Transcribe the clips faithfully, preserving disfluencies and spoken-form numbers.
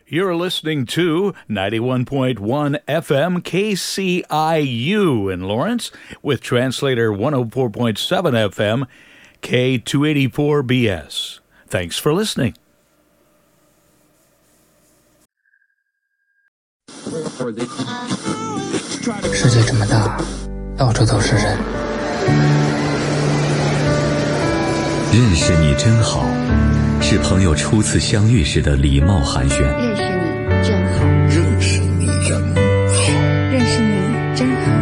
You're listening to ninety-one point one F M K C I U in Lawrence with translator one oh four point seven F M K two eighty-four B S. Thanks for listening. 世界这么大，到处都是人。 认识你真好，是朋友初次相遇时的礼貌寒暄。 认识你真好， 认识你真好， 认识你真好。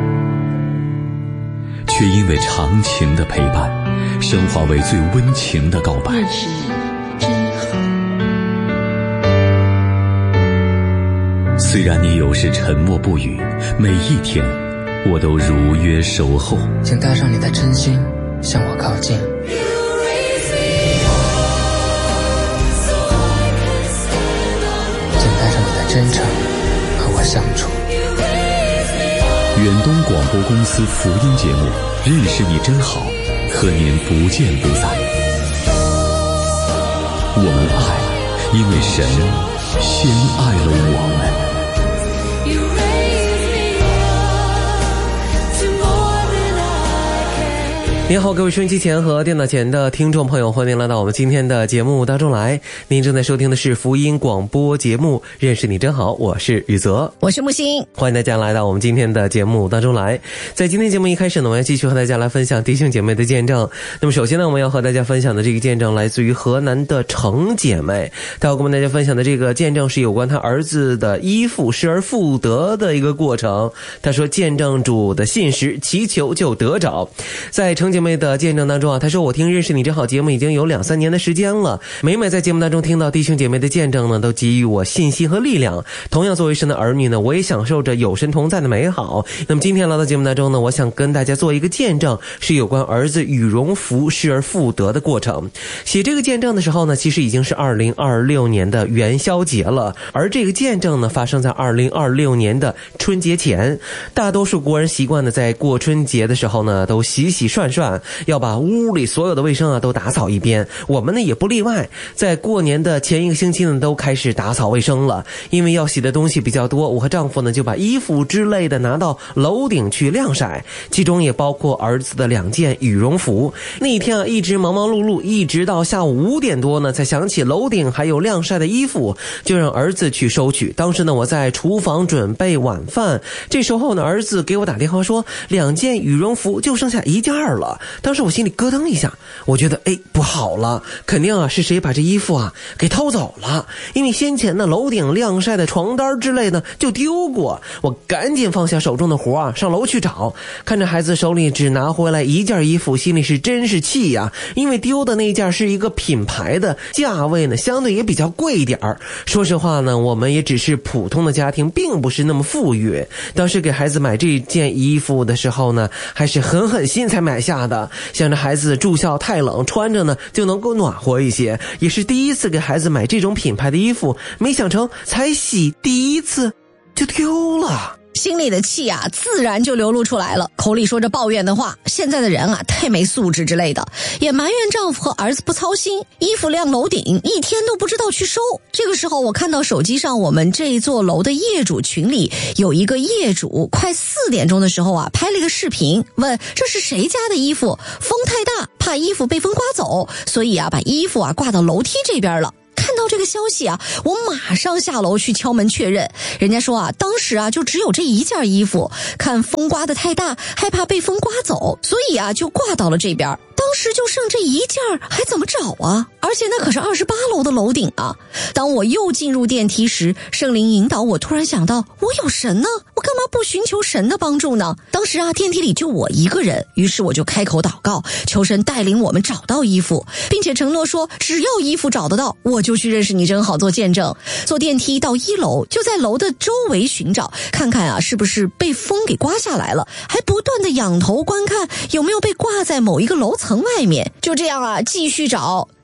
却因为长情的陪伴，升华为最温情的告白。 认识你真好。 虽然你有时沉默不语，每一天我都如约守候。 请带上你的真心向我靠近。真诚和我相处。 远东广播公司福音节目《认识你真好》，和您不见不散。我们爱，因为神先爱了我们。 您好，各位收音机前和电脑前的听众朋友，欢迎来到我们今天的节目当中来。您正在收听的是福音广播节目《认识你真好》，我是宇泽， 我是木星， 欢迎大家来到我们今天的节目当中来。在今天节目一开始呢，我要继续和大家来分享弟兄姐妹的见证。那么首先呢，我们要和大家分享的这个见证来自于河南的程姐妹，她要跟大家分享的这个见证是有关她儿子的依附失而复得的一个过程。她说，见证主的信实，祈求就得着。在程姐妹的见证当中啊，她说，我听认识你真好节目已经有两三年的时间了，每每在节目当中听到弟兄姐妹的见证呢，都给予我信心和力量。同样作为神的儿女呢，我也享受着有神同在的美好。那么今天来到节目当中呢，我想跟大家做一个见证，是有关儿子羽绒服失而复得的过程。写这个见证的时候呢，其实已经是二零二六年的元宵节了，而这个见证呢，发生在二零二六年的春节前。大多数国人习惯呢，在过春节的时候呢，都洗洗涮涮，要把屋里所有的卫生啊都打扫一遍。我们呢也不例外，在过年的前一个星期呢，都开始打扫卫生了。因为要洗的东西比较多，我和丈夫呢就把衣服之类的拿到楼顶去晾晒，其中也包括儿子的两件羽绒服。那一天啊，一直忙忙碌碌，一直到下午五点多呢，才想起楼顶还有晾晒的衣服，就让儿子去收取。当时呢，我在厨房准备晚饭，这时候呢，儿子给我打电话说，两件羽绒服就剩下一件了。当时我心里咯噔一下，我觉得哎不好了，肯定啊是谁把这衣服啊给偷走了，因为先前呢楼顶晾晒的床单之类的就丢过。我赶紧放下手中的活啊，上楼去找，看着孩子手里只拿回来一件衣服，心里是真是气呀、啊！因为丢的那件是一个品牌的，价位呢相对也比较贵一点儿。说实话呢，我们也只是普通的家庭，并不是那么富裕。当时给孩子买这件衣服的时候呢，还是狠狠心才买下的，想着孩子住校太冷，穿着呢就能够暖和一些。也是第一次给孩子买这种品牌的衣服，没想成才洗第一次就丢了。 心里的气啊自然就流露出来了，口里说着抱怨的话，现在的人啊太没素质之类的，也埋怨丈夫和儿子不操心，衣服晾楼顶一天都不知道去收。这个时候我看到手机上我们这座楼的业主群里有一个业主快四点钟的时候啊拍了一个视频，问这是谁家的衣服，风太大怕衣服被风刮走，所以啊把衣服啊挂到楼梯这边了。看到这个消息啊，我马上下楼去敲门确认。人家说啊，当时啊就只有这一件衣服，看风刮得太大，害怕被风刮走，所以啊就挂到了这边。当时就剩这一件，还怎么找啊？而且那可是二十八楼的楼顶啊！当我又进入电梯时，圣灵引导我，突然想到，我有神呢，我干嘛不寻求神的帮助呢？当时啊，电梯里就我一个人，于是我就开口祷告，求神带领我们找到衣服，并且承诺说，只要衣服找得到，我就去认识你真好做见证。坐电梯到一楼，就在楼的周围寻找，看看啊是不是被风给刮下来了，还不断的仰头观看有没有被挂在某一个楼层外面。就这样啊，继续找。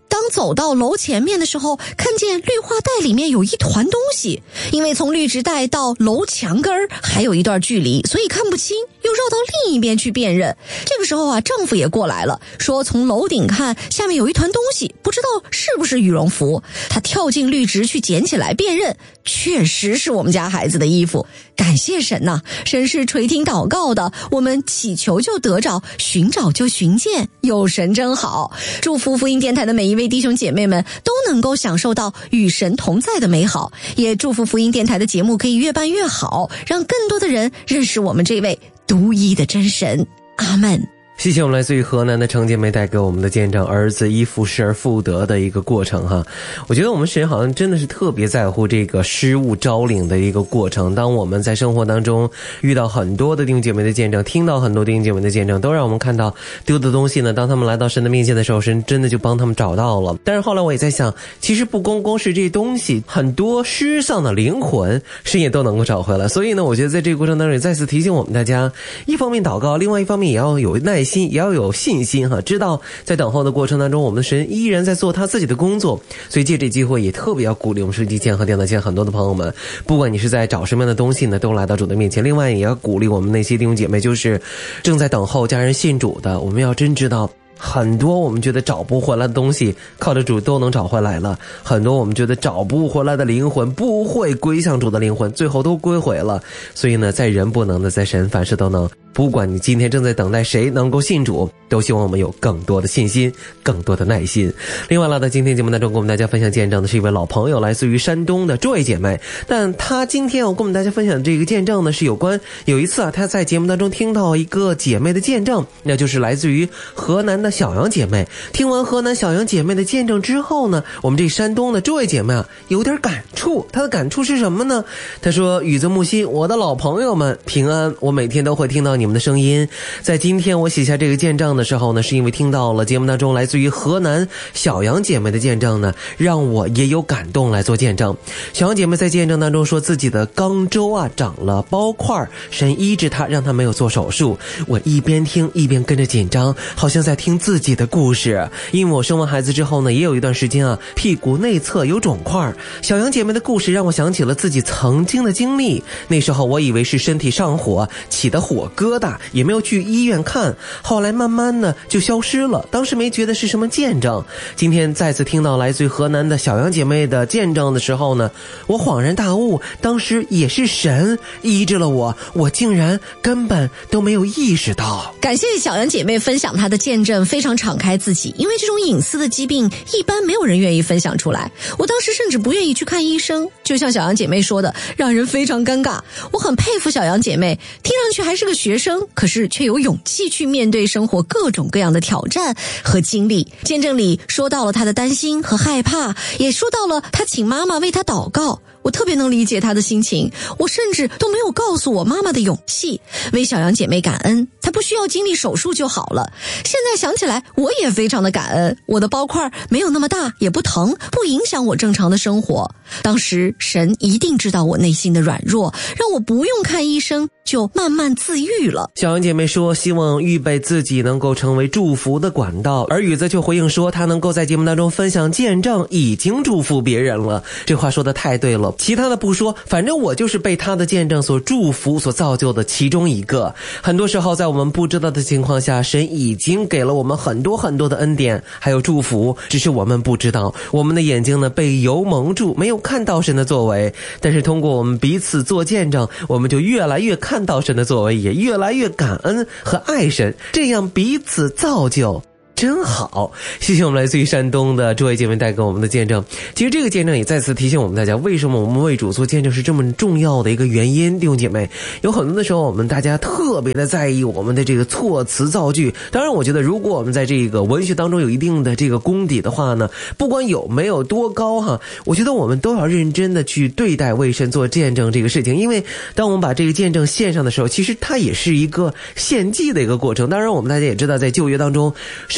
当走到楼前面的时候，看见绿化带里面有一团东西，因为从绿植带到楼墙根儿还有一段距离，所以看不清，又绕到另一边去辨认。这个时候啊，丈夫也过来了，说从楼顶看下面有一团东西，不知道是不是羽绒服。他跳进绿植去捡起来辨认，确实是我们家孩子的衣服。感谢神呐、啊，神是垂听祷告的，我们祈求就得着，寻找就寻见，有神真好。祝福福音电台的每一位弟兄姐妹们都能够享受到与神同在的美好，也祝福福音电台的节目可以越办越好，让更多的人认识我们这位独一的真神。阿们。 谢谢我们来自于河南的程姐妹带给我们的见证，儿子依附失而复得的一个过程哈。我觉得我们神好像真的是特别在乎这个失物招领的一个过程。当我们在生活当中遇到很多的弟兄姐妹的见证，听到很多弟兄姐妹的见证，都让我们看到丢的东西呢，当他们来到神的面前的时候，神真的就帮他们找到了。但是后来我也在想，其实不光光是这东西，很多失丧的灵魂神也都能够找回来。所以呢，我觉得在这个过程当中也再次提醒我们大家，一方面祷告，另外一方面也要有耐心，也要有信心哈，知道在等候的过程当中，我们的神依然在做他自己的工作。所以借这机会也特别要鼓励我们手机前和电脑前很多的朋友们，不管你是在找什么样的东西呢，都来到主的面前。另外也要鼓励我们那些弟兄姐妹，就是正在等候家人信主的，我们要真知道很多我们觉得找不回来的东西，靠着主都能找回来了。很多我们觉得找不回来的灵魂，不会归向主的灵魂，最后都归回了。所以呢，在人不能的，在神凡事都能。不管你今天正在等待谁能够信主，都希望我们有更多的信心，更多的耐心。另外来到今天节目当中跟我们大家分享见证的是一位老朋友，来自于山东的 Joy 姐妹。但她今天要跟我们大家分享的这个见证呢，是有关有一次啊，她在节目当中听到一个姐妹的见证，那就是来自于河南的小杨姐妹。听完河南小杨姐妹的见证之后呢，我们这山东的 Joy 姐妹啊有点感触。她的感触是什么呢？她说：雨泽木心，我的老朋友们平安，我每天都会听到你们的声音。在今天我写下这个见证的时候呢，是因为听到了节目当中来自于河南小杨姐妹的见证呢，让我也有感动来做见证。小杨姐妹在见证当中说自己的肛周啊长了包块，神医治她，让她没有做手术。我一边听一边跟着紧张，好像在听自己的故事。因为我生完孩子之后呢，也有一段时间啊屁股内侧有肿块。小杨姐妹的故事让我想起了自己曾经的经历。那时候我以为是身体上火起的火疙瘩，也没有去医院看，后来慢慢呢就消失了，当时没觉得是什么见证。今天再次听到来自于河南的小杨姐妹的见证的时候呢，我恍然大悟，当时也是神医治了我，我竟然根本都没有意识到。 感谢小杨姐妹分享她的见证，非常敞开自己，因为这种隐私的疾病一般没有人愿意分享出来。我当时甚至不愿意去看医生，就像小杨姐妹说的，让人非常尴尬。我很佩服小杨姐妹，听上去还是个学生，可是却有勇气去面对生活各种各样的挑战和经历。见证里说到了她的担心和害怕，也说到了她请妈妈为她祷告。我特别能理解她的心情，我甚至都没有告诉我妈妈的勇气，为小杨姐妹感恩，她不需要经历手术就好了。现在想起来我也非常的感恩，我的包块没有那么大，也不疼，不影响我正常的生活。当时神一定知道我内心的软弱，让我不用看医生就慢慢自愈了。 小杨姐妹说希望预备自己能够成为祝福的管道，而雨则就回应说她能够在节目当中分享见证已经祝福别人了。这话说得太对了，其他的不说，反正我就是被他的见证所祝福所造就的其中一个。很多时候在我们不知道的情况下，神已经给了我们很多很多的恩典还有祝福，只是我们不知道，我们的眼睛呢被油蒙住，没有看到神的作为。但是通过我们彼此做见证，我们就越来越看到神的作为，也越来越感恩和爱神，这样彼此造就真好。谢谢我们来自于山东的诸位姐妹带给我们的见证。其实这个见证也再次提醒我们大家，为什么我们为主做见证是这么重要的一个原因。弟兄姐妹，有很多的时候我们大家特别的在意我们的这个措辞造句。当然我觉得如果我们在这个文学当中有一定的这个功底的话呢，不管有没有多高哈，我觉得我们都要认真的去对待为神做见证这个事情。因为当我们把这个见证献上的时候，其实它也是一个献祭的一个过程。当然我们大家也知道，在旧约当中圣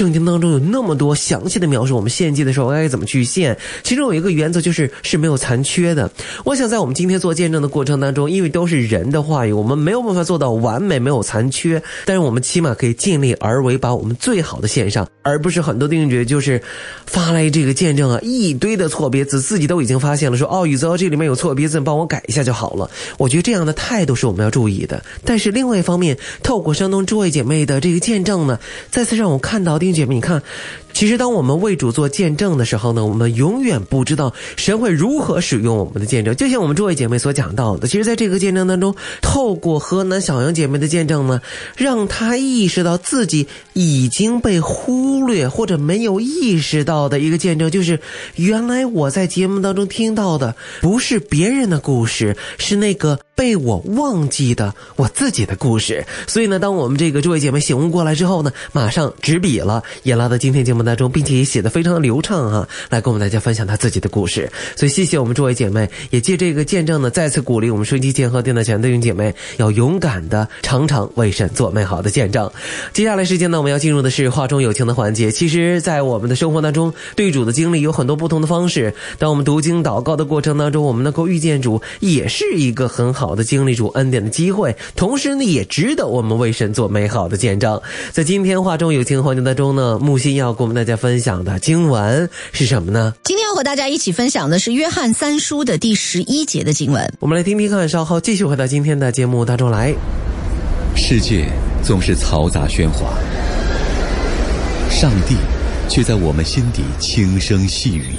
圣经当中有那么多详细的描述我们献祭的时候该怎么去献，其中有一个原则就是是没有残缺的。我想在我们今天做见证的过程当中，因为都是人的话语，我们没有办法做到完美没有残缺，但是我们起码可以尽力而为，把我们最好的献上，而不是很多弟兄姐妹就是发来这个见证啊，一堆的错别字，自己都已经发现了，说哦宇泽这里面有错别字，帮我改一下就好了。我觉得这样的态度是我们要注意的。但是另外一方面，透过山东诸位姐妹的这个见证呢，再次让我看到弟兄姐妹，你看其实当我们为主做见证的时候呢，我们永远不知道神会如何使用我们的见证。就像我们诸位姐妹所讲到的，其实在这个见证当中，透过河南小杨姐妹的见证呢，让她意识到自己已经被忽略或者没有意识到的一个见证，就是原来我在节目当中听到的不是别人的故事，是那个被我忘记的我自己的故事。所以呢，当我们这个诸位姐妹醒悟过来之后呢，马上执笔了，也拉到今天节目当中，并且也写得非常的流畅哈，来跟我们大家分享她自己的故事。所以谢谢我们诸位姐妹，也借这个见证呢，再次鼓励我们收音机前和电脑前的弟兄姐妹，要勇敢的常常为神做美好的见证。接下来时间呢，我们要进入的是话中有情的环节。其实在我们的生活当中，对主的经历有很多不同的方式，当我们读经祷告的过程当中，我们能够遇见主，也是一个很好的经历主恩典的机会，同时呢也值得我们为神做美好的见证。在今天话中有情环节当中呢，木心要跟我们大家分享的经文是什么呢？ 今天要和大家一起分享的是约翰三书的第十一节的经文。 我们来听听看，稍后继续回到今天的节目当中来。 世界总是嘈杂喧哗，上帝却在我们心底轻声细语。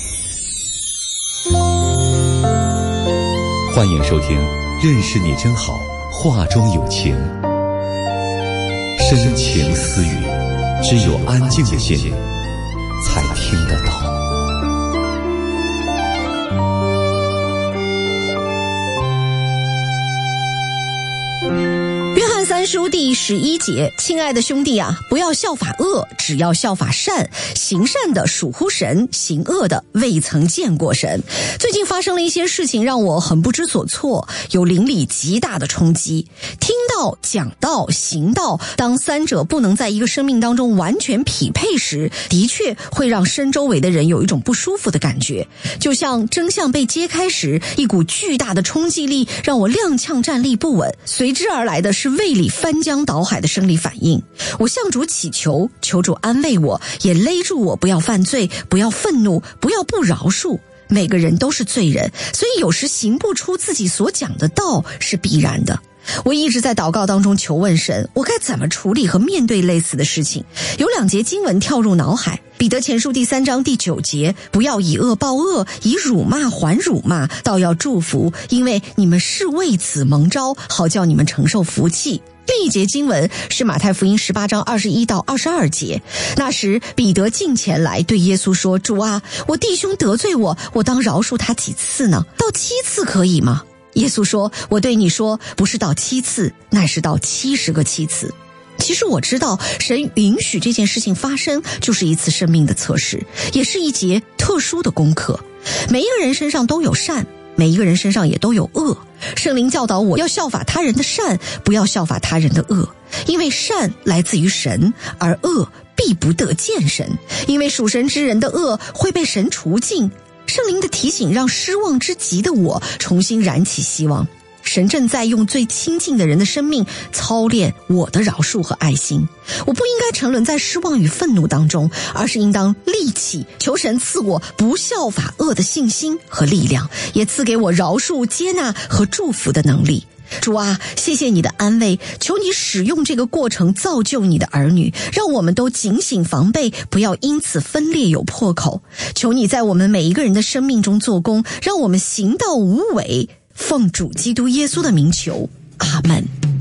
欢迎收听认识你真好，话中有情，深情私语，只有安静的心才听得到。 三书第十一节，亲爱的兄弟啊，不要效法恶，只要效法善。行善的属乎神，行恶的未曾见过神。最近发生了一些事情让我很不知所措，有灵里极大的冲击。听到、讲道、行道，当三者不能在一个生命当中完全匹配时，的确会让身周围的人有一种不舒服的感觉。就像真相被揭开时，一股巨大的冲击力让我踉跄站立不稳，随之而来的是胃里翻江倒海的生理反应。我向主祈求，求主安慰我，也勒住我不要犯罪，不要愤怒，不要不饶恕。每个人都是罪人，所以有时行不出自己所讲的道是必然的。我一直在祷告当中求问神，我该怎么处理和面对类似的事情。有两节经文跳入脑海，彼得前书第三章第九节，不要以恶报恶，以辱骂还辱骂，倒要祝福，因为你们是为此蒙召，好叫你们承受福气。另一节经文是马太福音十八章二十一到二十二节，那时彼得近前来对耶稣说，主啊，我弟兄得罪我，我当饶恕他几次呢？到七次可以吗？耶稣说，我对你说，不是到七次，乃是到七十个七次。其实我知道神允许这件事情发生就是一次生命的测试，也是一节特殊的功课。每一个人身上都有善，每一个人身上也都有恶。圣灵教导我要效法他人的善，不要效法他人的恶，因为善来自于神，而恶必不得见神，因为属神之人的恶会被神除尽。圣灵的提醒让失望之极的我重新燃起希望。神正在用最亲近的人的生命操练我的饶恕和爱心。我不应该沉沦在失望与愤怒当中，而是应当立起，求神赐我不效法恶的信心和力量，也赐给我饶恕、接纳和祝福的能力。主啊，谢谢你的安慰，求你使用这个过程造就你的儿女，让我们都警醒防备，不要因此分裂有破口。求你在我们每一个人的生命中做工，让我们行道无违，奉主基督耶稣的名求，阿们。